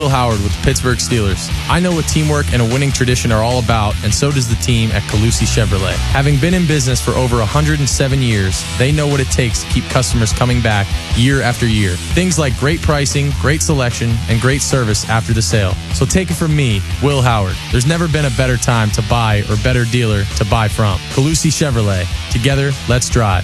Will Howard with the Pittsburgh Steelers. I know what teamwork and a winning tradition are all about, and so does the team at Calusi Chevrolet. Having been in business for over 107 years, they know what it takes to keep customers coming back year after year. Things like great pricing, great selection, and great service after the sale. So take it from me, Will Howard. There's never been a better time to buy or better dealer to buy from. Calusi Chevrolet. Together, let's drive.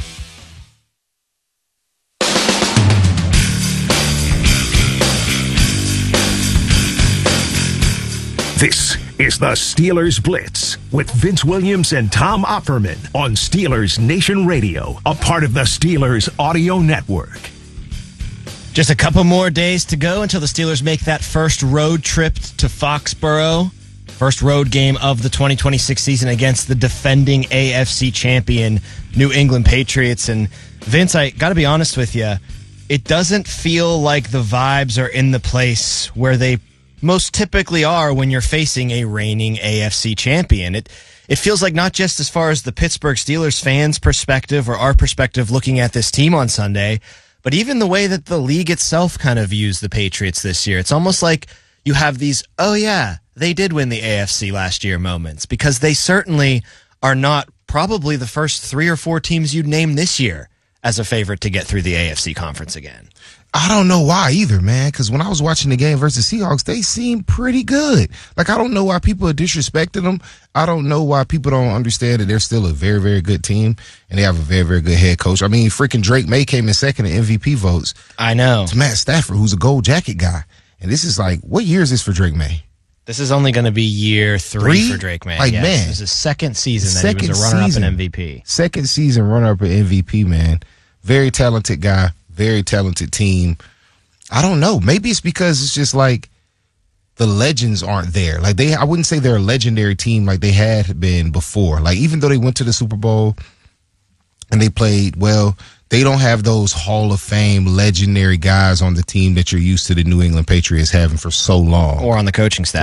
This is the Steelers Blitz with Vince Williams and Tom Opperman on Steelers Nation Radio, a part of the Steelers Audio Network. Just a couple more days to go until the Steelers make that first road trip to Foxborough. First road game of the 2026 season against the defending AFC champion New England Patriots. And Vince, I got to be honest with you, it doesn't feel like the vibes are in the place where they most typically are when you're facing a reigning AFC champion. It feels like not just as far as the Pittsburgh Steelers fans' perspective or our perspective looking at this team on Sunday, but even the way that the league itself kind of views the Patriots this year. It's almost like you have these, oh yeah, they did win the AFC last year moments, because they certainly are not probably the first 3 or 4 teams you'd name this year as a favorite to get through the AFC conference again. I don't know why either, man, because when I was watching the game versus Seahawks, they seemed pretty good. Like, I don't know why people are disrespecting them. I don't know why people don't understand that they're still a very, very good team, and they have a very, very good head coach. I mean, freaking Drake May came in second in MVP votes. I know. It's Matt Stafford, who's a gold jacket guy. And this is like, what year is this for Drake May? This is only going to be year 3 for Drake May. Like, yes. man. It was his second season that he was a runner-up in MVP. Second season runner-up in MVP, man. Very talented guy. Very talented team. I don't know. Maybe it's because it's just like the legends aren't there. Like, I wouldn't say they're a legendary team like they had been before. Like, even though they went to the Super Bowl and they played well, they don't have those Hall of Fame legendary guys on the team that you're used to the New England Patriots having for so long. Or on the coaching staff.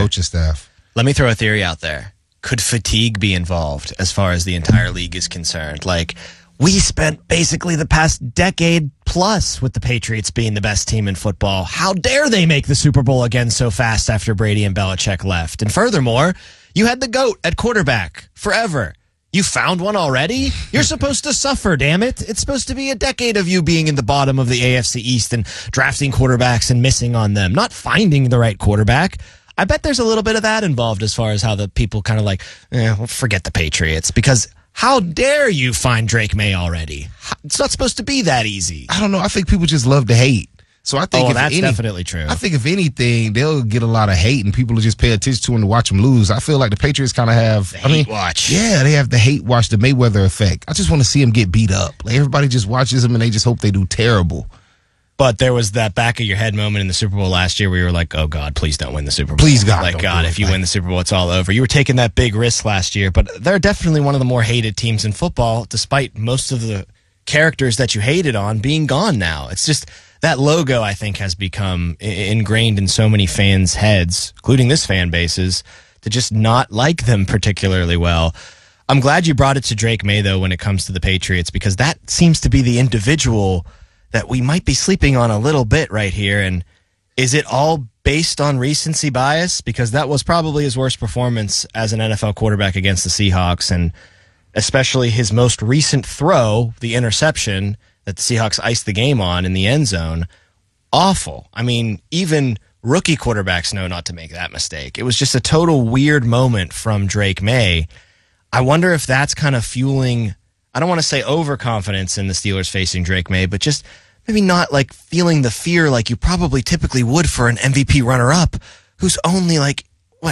Let me throw a theory out there. Could fatigue be involved as far as the entire league is concerned? Like, we spent basically the past decade plus with the Patriots being the best team in football. How dare they make the Super Bowl again so fast after Brady and Belichick left? And furthermore, you had the GOAT at quarterback forever. You found one already? You're supposed to suffer, damn it. It's supposed to be a decade of you being in the bottom of the AFC East and drafting quarterbacks and missing on them, not finding the right quarterback. I bet there's a little bit of that involved as far as how the people kind of like, well, forget the Patriots, because how dare you find Drake May already? It's not supposed to be that easy. I don't know. I think people just love to hate. So I think that's definitely true. I think if anything, they'll get a lot of hate and people will just pay attention to them to watch them lose. I feel like the Patriots kind of have hate watch. Yeah, they have the hate watch, the Mayweather effect. I just want to see them get beat up. Like, everybody just watches them and they just hope they do terrible. But there was that back of your head moment in the Super Bowl last year where you were like, oh, God, please don't win the Super Bowl. Please, God. Like, God, if you win the Super Bowl, it's all over. You were taking that big risk last year, but they're definitely one of the more hated teams in football, despite most of the characters that you hated on being gone now. It's just that logo, I think, has become ingrained in so many fans' heads, including this fan base's, to just not like them particularly well. I'm glad you brought it to Drake May, though, when it comes to the Patriots, because that seems to be the individual that we might be sleeping on a little bit right here. And is it all based on recency bias? Because that was probably his worst performance as an NFL quarterback against the Seahawks, and especially his most recent throw, the interception that the Seahawks iced the game on in the end zone. Awful. I mean, even rookie quarterbacks know not to make that mistake. It was just a total weird moment from Drake May. I wonder if that's kind of fueling, I don't want to say overconfidence in the Steelers facing Drake May, but just maybe not like feeling the fear like you probably typically would for an MVP runner-up who's only like,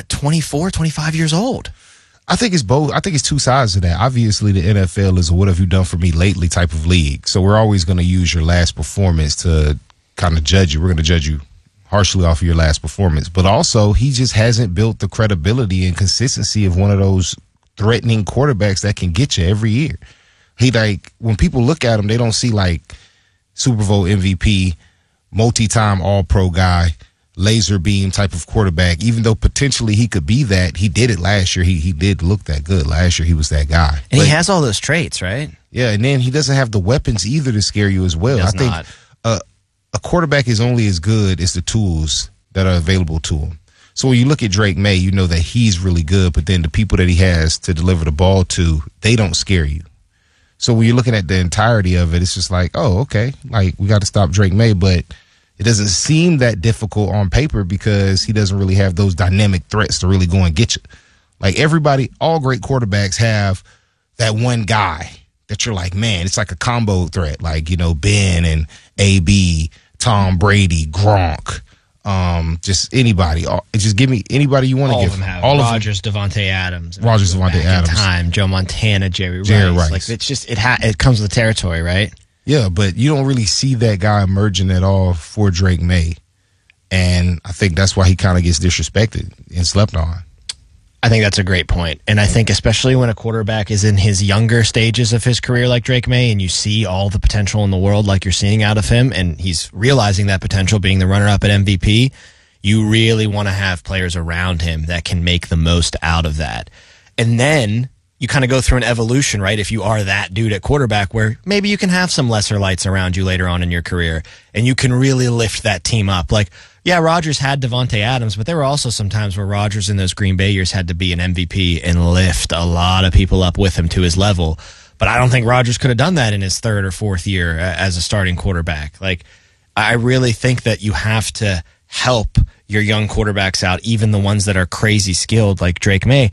24, 25 years old. I think it's both. I think it's two sides to that. Obviously, the NFL is a what have you done for me lately type of league. So we're always going to use your last performance to kind of judge you. We're going to judge you harshly off of your last performance. But also, he just hasn't built the credibility and consistency of one of those threatening quarterbacks that can get you every year. He, like, when people look at him, they don't see like Super Bowl MVP, multi-time All-Pro guy, laser beam type of quarterback. Even though potentially he could be that, he did it last year. He did look that good last year. He was that guy, and he has all those traits, right? Yeah, and then he doesn't have the weapons either to scare you as well. I think a quarterback is only as good as the tools that are available to him. So when you look at Drake May, you know that he's really good, but then the people that he has to deliver the ball to, they don't scare you. So when you're looking at the entirety of it, it's just like, oh, okay, like we got to stop Drake May, but it doesn't seem that difficult on paper because he doesn't really have those dynamic threats to really go and get you. Like everybody, all great quarterbacks have that one guy that you're like, man, it's like a combo threat, like, you know, Ben and AB, Tom Brady, Gronk. Just anybody. Just give me anybody you want to give. All of them have. All Rodgers, Devontae Adams. Rodgers, Devontae Adams. Time, Joe Montana, Jerry Rice. Like it's just it comes with the territory, right? Yeah, but you don't really see that guy emerging at all for Drake May, and I think that's why he kind of gets disrespected and slept on. I think that's a great point. And I think especially when a quarterback is in his younger stages of his career like Drake May and you see all the potential in the world like you're seeing out of him and he's realizing that potential being the runner-up at MVP, you really want to have players around him that can make the most out of that. And then you kind of go through an evolution, right? If you are that dude at quarterback where maybe you can have some lesser lights around you later on in your career and you can really lift that team up. Like, yeah, Rodgers had Devontae Adams, but there were also some times where Rodgers in those Green Bay years had to be an MVP and lift a lot of people up with him to his level. But I don't think Rodgers could have done that in his third or fourth year as a starting quarterback. Like, I really think that you have to help your young quarterbacks out, even the ones that are crazy skilled like Drake May.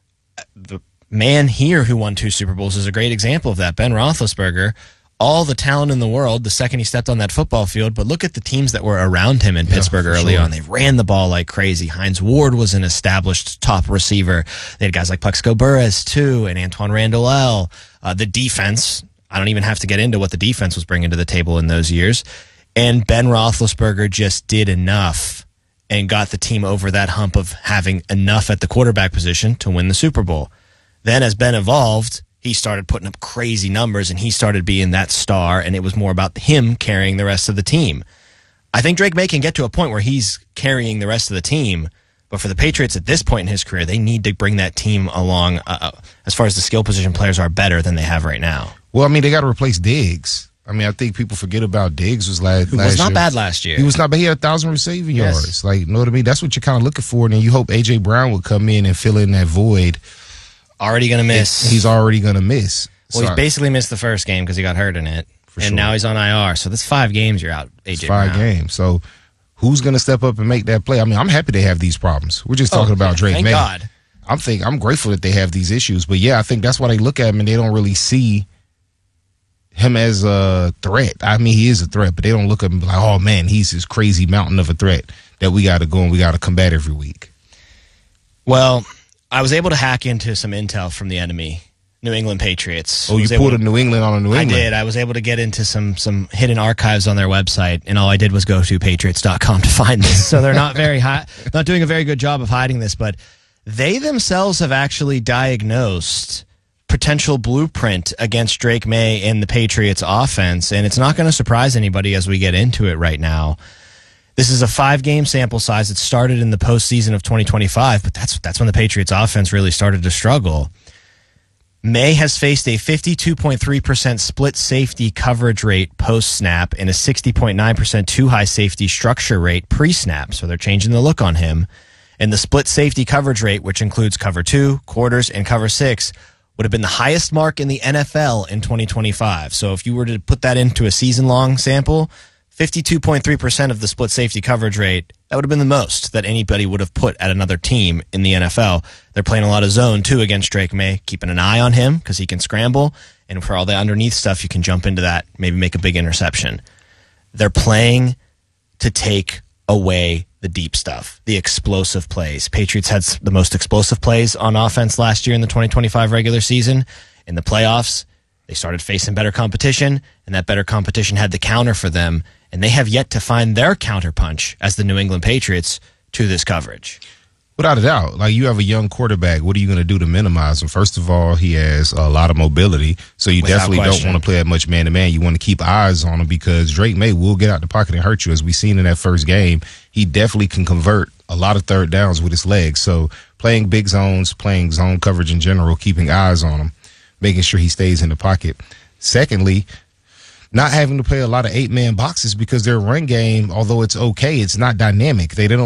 The man here who won 2 Super Bowls is a great example of that. Ben Roethlisberger, all the talent in the world the second he stepped on that football field, but look at the teams that were around him in Pittsburgh early on. They ran the ball like crazy. Hines Ward was an established top receiver. They had guys like Plexico Burress, too, and Antoine Randall L. The defense, I don't even have to get into what the defense was bringing to the table in those years. And Ben Roethlisberger just did enough and got the team over that hump of having enough at the quarterback position to win the Super Bowl. Then as Ben evolved, he started putting up crazy numbers and he started being that star, and it was more about him carrying the rest of the team. I think Drake May can get to a point where he's carrying the rest of the team, but for the Patriots at this point in his career, they need to bring that team along as far as the skill position players are better than they have right now. Well, I mean, they got to replace Diggs. I mean, I think people forget about Diggs was last year. He was not bad last year. He was not bad. He had 1,000 receiving yards. Like, you know what I mean? That's what you're kind of looking for, and then you hope A.J. Brown would come in and fill in that void. Already going to miss. He's already going to miss. Well, he's basically missed the first game because he got hurt in it. And now he's on IR. So that's 5 games you're out, AJ Brown. 5 games. So who's going to step up and make that play? I mean, I'm happy they have these problems. We're just talking about Drake May. Thank God. I'm grateful that they have these issues. But, yeah, I think that's why they look at him and they don't really see him as a threat. I mean, he is a threat, but they don't look at him like, oh, man, he's this crazy mountain of a threat that we got to go and we got to combat every week. Well, I was able to hack into some intel from the enemy, New England Patriots. Oh, you pulled a New England on a New England? I did. I was able to get into some hidden archives on their website, and all I did was go to Patriots.com to find this. So they're not not doing a very good job of hiding this, but they themselves have actually diagnosed potential blueprint against Drake May and the Patriots offense, and it's not going to surprise anybody as we get into it right now. This is a 5-game sample size. It started in the postseason of 2025, but that's when the Patriots offense really started to struggle. May has faced a 52.3% split safety coverage rate post-snap and a 60.9% too-high safety structure rate pre-snap, so they're changing the look on him. And the split safety coverage rate, which includes cover 2, quarters, and cover 6, would have been the highest mark in the NFL in 2025. So if you were to put that into a season-long sample, 52.3% of the split safety coverage rate, that would have been the most that anybody would have put at another team in the NFL. They're playing a lot of zone, too, against Drake May, keeping an eye on him because he can scramble, and for all the underneath stuff, you can jump into that, maybe make a big interception. They're playing to take away the deep stuff, the explosive plays. Patriots had the most explosive plays on offense last year in the 2025 regular season. In the playoffs, they started facing better competition, and that better competition had the counter for them, and they have yet to find their counterpunch as the New England Patriots to this coverage. Without a doubt. Like, you have a young quarterback. What are you going to do to minimize him? First of all, he has a lot of mobility, so you definitely don't want to play that much man-to-man. You want to keep eyes on him because Drake May will get out the pocket and hurt you. As we seen in that first game, he definitely can convert a lot of third downs with his legs. So playing big zones, playing zone coverage in general, keeping eyes on him, making sure he stays in the pocket. Secondly, not having to play a lot of 8-man boxes because their run game, although it's okay, it's not dynamic. They don't